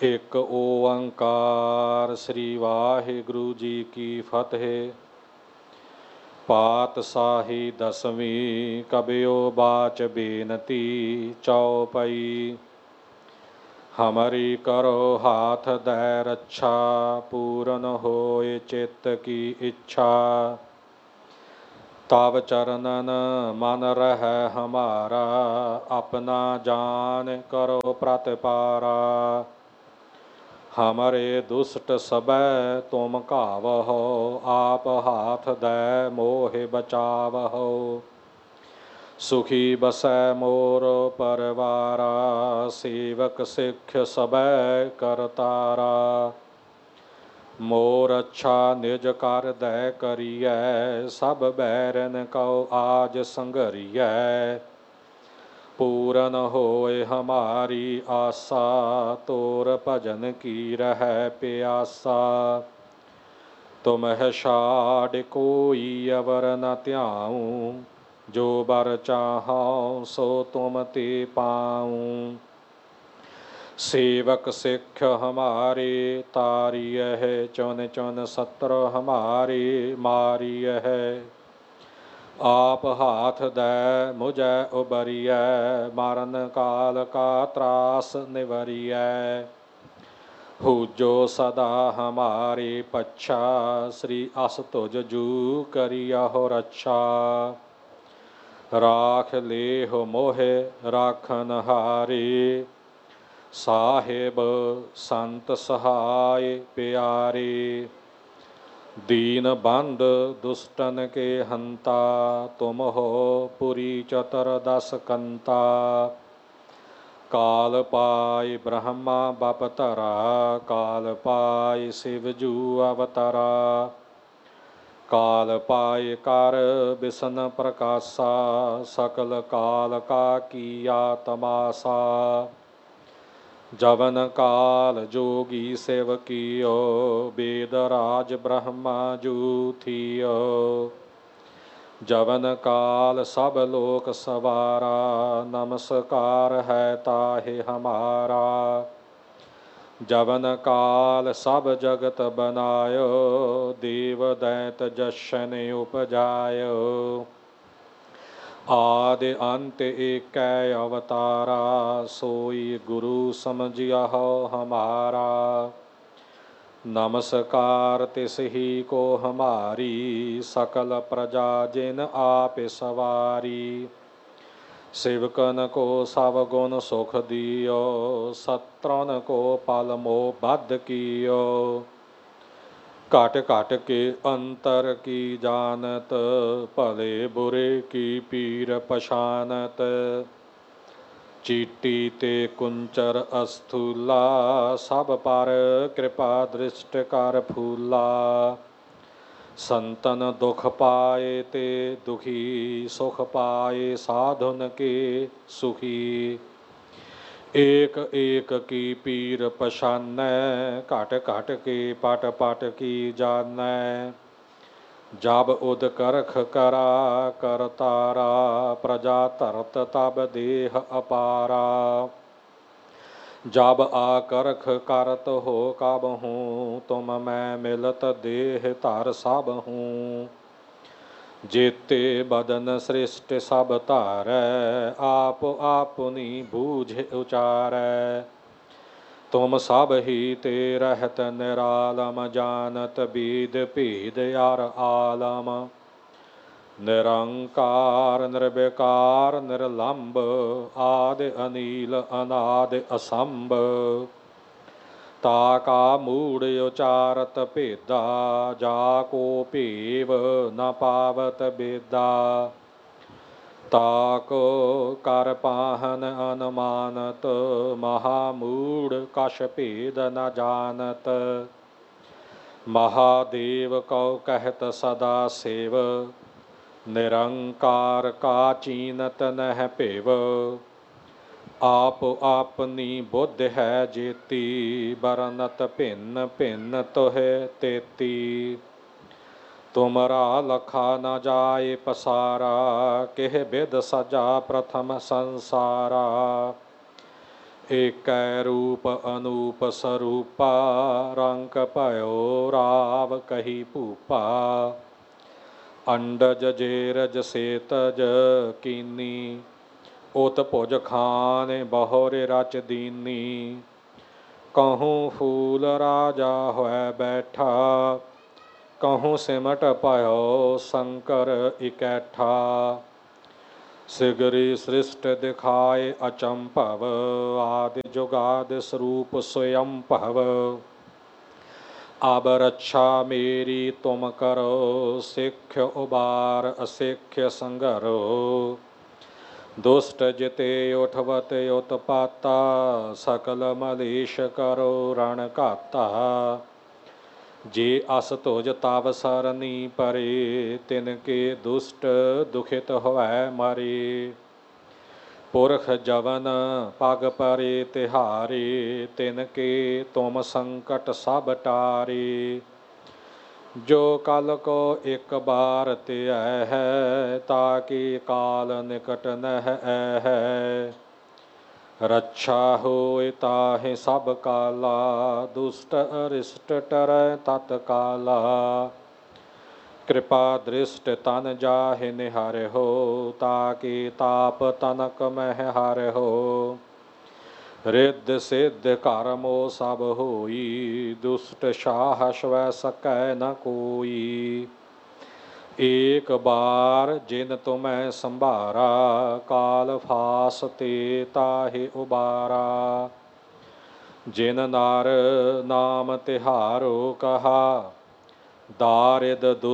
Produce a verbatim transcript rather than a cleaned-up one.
ਇੱਕ ਓੰਕਾਰ ਸ੍ਰੀ ਵਾਹਿਗੁਰੂ ਜੀ ਕੀ ਫਤਿਹ। ਪਾਤਸ਼ਾਹੀ ਦਸਵੀਂ ਕਬਿਓ ਬਾਚ ਬੇਨਤੀ ਚਉਪਈ। ਹਮਰੀ ਕਰੋ ਹਾਥ ਦੈ ਰੱਛਾ, ਪੂਰਨ ਹੋਏ ਚਿੱਤ ਕੀ ਇੱਛਾ। ਤਬ ਚਰਨਨ ਮਨ ਰਹਿ ਹਮਾਰਾ, ਆਪਣਾ ਜਾਨ ਕਰੋ ਪ੍ਰਤਪਾਰਾ। ਹਮਰੇ ਦੁਸ਼ਟ ਸਬੈ ਤੁਮ ਘਾਵਹੁ, ਆਪ ਹਾਥ ਦੈ ਮੋਹਿ ਬਚਾਵਹੁ। ਸੁਖੀ ਬਸੈ ਮੋਰ ਪਰਵਾਰਾ, ਸੇਵਕ ਸਿੱਖ ਸਬੈ ਕਰਤਾਰਾ। ਮੋਰ ਅੱਛਾ ਨਿਜ ਕਰ ਦੈ ਕਰੀਐ, ਸਭ ਬੈਰਨ ਕਉ ਆਜ ਸੰਘਰੀਐ। ਪੂਰਨ ਹੋਏ ਹਮਾਰੀ ਆਸਾ, ਤੋਰ ਭਜਨ ਕੀ ਰਹਿ ਪਿਆਸਾ। ਤੁਮਹਿ ਛਾਡਿ ਕੋਈ ਅਵਰ ਨ ਧਿਆਊ, ਜੋ ਬਰ ਚਾਹਉ ਸੋ ਤੁਮ ਤੇ ਪਾਊ। ਸੇਵਕ ਸਿੱਖ ਹਮਾਰੇ ਤਾਰੀਐ, ਚੁਨ ਚੁਨ ਸਤਰ ਹਮਾਰੇ ਮਾਰੀਐ। ਆਪ ਹਾਥ ਦੈ ਮੁਝੈ ਉਬਰੀਐ, ਮਰਨ ਕਾਲ ਕਾ ਤਰਾਸ ਨਿਵਰੀਐ। ਹੂਜੋ ਸਦਾ ਹਮਾਰੇ ਪੱਛਾ, ਸ੍ਰੀ ਅਸ ਤੁਜ ਜੂ ਕਰਿਯਹੁ ਰੱਛਾ। ਰਾਖ ਲੇਹੁ ਮੋਹਿ ਰਾਖਨ ਹਾਰੇ, ਸਾਹਿਬ ਸੰਤ ਸਹਾਇ ਪਿਆਰੇ। ਦੀਨ ਬੰਧ ਦੁਸ਼ਟਨ ਕੇ ਹੰਤਾ, ਤੁਮ ਹੋ ਪੁਰੀ ਚਤੁਰ ਦਸ ਕੰਤਾ। ਕਾਲ ਪਾਇ ਬ੍ਰਹਮਾ ਬਪਤਰਾ, ਕਾਲ ਪਾਇ ਸਿਵ ਜੂ ਅਵਤਰਾ। ਕਾਲ ਪਾਇ ਕਰ ਬਿਸ਼ਨ ਪ੍ਰਕਾਸ਼ਾ, ਸਕਲ ਕਾਲ ਕਾ ਕੀਆ ਤਮਾਸਾ। ਜਵਨ ਕਾਲ ਜੋਗੀ ਸਿਵ ਕੀਓ, ਬੇਦ ਰਾਜ ਬ੍ਰਹਮਾ ਜੂ ਥੀਓ। ਜਵਨ ਕਾਲ ਸਭ ਲੋਕ ਸਵਾਰਾ, ਨਮਸਕਾਰ ਹੈ ਤਾਹਿ ਹਮਾਰਾ। ਜਵਨ ਕਾਲ ਸਭ ਜਗਤ ਬਨਾਇਓ, ਦੇਵ ਦੈਤ ਜਸ਼ਨ ਉਪਜਾਇਓ। ਆਦਿ ਅੰਤ ਏਕੈ ਅਵਤਾਰਾ, ਸੋਈ ਗੁਰੂ ਸਮਝਿਆਹੁ ਹਮਾਰਾ। ਨਮਸਕਾਰ ਤਿਸ ਹੀ ਕੋ ਹਮਾਰੀ, ਸਕਲ ਪ੍ਰਜਾ ਜਿਨ ਆਪ ਸਵਾਰੀ। ਸਿਵਕਨ ਕੋ ਸਭ ਗੁਣ ਸੁਖ ਦਿਓ, ਸਤਰਨ ਕੋ ਪਲ ਮੋਹ ਬਧ ਕੀਓ। ਘਟ ਘਟ ਕੇ ਅੰਤਰ ਕੀ ਜਾਨਤ, ਭਲੇ ਬੁਰੇ ਕੀ ਪੀਰ ਪਛਾਨਤ। ਚੀਟੀ ਤੇ ਕੁੰਚਰ ਅਸਥੂਲਾ, ਸਭ ਪਰ ਕਿਰਪਾ ਦ੍ਰਿਸ਼ਟ ਕਰ ਫੂਲਾ। ਸੰਤਨ ਦੁਖ ਪਾਏ ਤੇ ਦੁਖੀ, ਸੁਖ ਪਾਏ ਸਾਧੁਨ ਕੇ ਸੁਖੀ। ਏਕ ਏਕ ਕੀ ਪੀਰ ਪਛਾਨੈ, ਘਟ ਘਟ ਕੇ ਪਟ ਪਟ ਕੀ ਜਾਨੈ। ਜਬ ਉਦ ਕਰਖ ਕਰਾ ਕਰਤਾਰਾ, ਪ੍ਰਜਾ ਧਰਤ ਤਬ ਦੇਹ ਅਪਾਰਾ। ਜਬ ਆਕਰਖ ਕਰਤ ਹੋ ਕਬਹੂੰ, ਤੁਮ ਮੈਂ ਮਿਲਤ ਦੇਹ ਧਰ ਸਭਹੂੰ। ਜੇਤੇ ਬਦਨ ਸ੍ਰਿਸ਼ਟ ਸਭ ਧਾਰੈ, ਆਪ ਆਪੁਨੀ ਬੂਝ ਉਚਾਰੈ। ਤੁਮ ਸਭ ਹੀ ਤੇ ਰਹਿਤ ਨਿਰਾਲਮ, ਜਾਨਤ ਬੀਦ ਭੇਦ ਅਰ ਆਲਮ। ਨਿਰੰਕਾਰ ਨਿਰਵਿਕਾਰ ਨਿਰਲੰਭ, ਆਦਿ ਅਨੀਲ ਅਨਾਦਿ ਅਸੰਭ। ਤਾ ਕਾ ਮੂੜ ਉਚਾਰਤ ਭੇਦਾ, ਜਾ ਕੋ ਭੇਵ ਨ ਪਾਵਤ ਬੇਦਾ। ਤਾ ਕੋ ਕਰ ਪਾਹਨ ਅਨੁਮਾਨਤ, ਮਹਾ ਮੂੜ ਕਛ ਭੇਦ ਨ ਜਾਨਤ। ਮਹਾਦੇਵ ਕਉ ਕਹਿਤ ਸਦਾ ਸਿਵ, ਨਿਰੰਕਾਰ ਕਾ ਚੀਨਤ ਨਹਿ ਭਿਵ। ਆਪ ਆਪਨੀ ਬੁੱਧ ਹੈ ਜੇਤੀ, ਬਰਨਤ ਭਿੰਨ ਭਿੰਨ ਤੋਹਿ ਤੇਤੀ। ਤੁਮਰਾ ਲਖਾ ਨ ਜਾਏ ਪਸਾਰਾ, ਕਿਹ ਬਿਧ ਸਜਾ ਪ੍ਰਥਮ ਸੰਸਾਰਾ। ਏਕੈ ਰੂਪ ਅਨੂਪ ਸਰੂਪਾ ਰੰਕ ਭਇਓ ਰਾਵ ਕਹੀ ਭੂਪਾ ਅੰਡਜ ਜੇਰਜ ਸੇਤਜ ਕੀਨੀ ਉਤ ਭੁਜ ਖਾਨ ਬਹੁਰੇ ਰਚ ਦੀਨੀ ਕਹੂੰ ਫੂਲ ਰਾਜਾ ਹੋਇ ਬੈਠਾ ਕਹੂੰ ਸਿਮਟ ਭਇਓ ਸ਼ੰਕਰ ਇਕੈਠਾ ਸਿਗਰੀ ਸ੍ਰਿਸ਼ਟ ਦਿਖਾਏ ਅਚੰਭਵ ਆਦਿ ਜੁਗਾਦਿ ਸਰੂਪ ਸਵਯੰ ਭਵ ਅਬ ਰੱਛਾ ਮੇਰੀ ਤੁਮ ਕਰੋ ਸਿੱਖ ਉਬਾਰ ਅਸਿੱਖ ਸੰਘਰੋ ਦੁਸ਼ਟ ਜਿਤੇ ਉਠਵਤ ਉਤਪਾਤਾ ਸਕਲ ਮਲੇਸ਼ ਕਰੋ ਰਣ ਘਾਤਾ ਜੇ ਅਸ ਤੁਜ ਤਵ ਸਰਨੀ ਪਰੇ ਤਿਨ ਕੇ ਦੁਸ਼ਟ ਦੁਖਿਤ ਹੋਵੈ ਮਰੇ ਪੁਰਖ ਜਵਨ ਪਗ ਪਰੇ ਤਿਹਾਰੇ ਤਿਨ ਕੇ ਤੁਮ ਸੰਕਟ ਸਭ ਟਾਰੇ ਜੋ ਕਲ ਕੋ ਇੱਕ ਬਾਰ ਧਿਐ ਹੈ ਤਾਕਿ ਕਾਲ ਨਿਕਟ ਨਹਿ ਹੈ ਰੱਛਾ ਹੋਇ ਤਾਹਿ ਸਭ ਕਾਲਾ ਦੁਸ਼ਟ ਅਰਿਸ਼ਟ ਟਰੈ ਤਤ ਕਾਲਾ ਕਿਰਪਾ ਦ੍ਰਿਸ਼ਟ ਤਨ ਜਾਹਿ ਨਿਹਾਰਿਓ ਤਾਕਿ ਤਾਪ ਤਨਕ ਮਹਿ ਹਾਰਿਓ ਰਿੱਧ ਸਿੱਧ ਕਰਮੋ ਸਭ ਹੋਈ ਦੁਸ਼ਟ ਸਾਹ ਸਵੈ ਸਕੈ ਨ ਕੋਈ ਏਕ ਬਾਰ ਜਿਨ ਤੁਮੈ ਸੰਭਾਰਾ ਕਾਲ ਫਾਸ ਤੇ ਤਾਹਿ ਉਬਾਰਾ ਜਿਨ ਨਰ ਨਾਮ ਤਿਹਾਰੋ ਕਹਾ ਦਾਰਿਦ